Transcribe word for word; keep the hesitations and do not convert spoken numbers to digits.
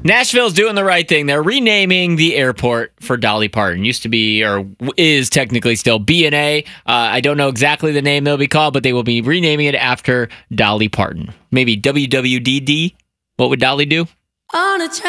Nashville's doing the right thing. They're renaming the airport for Dolly Parton. Used to be, or is technically still B and A. Uh, I don't know exactly the name they'll be called, but they will be renaming it after Dolly Parton. Maybe W W D D? What would Dolly do? On a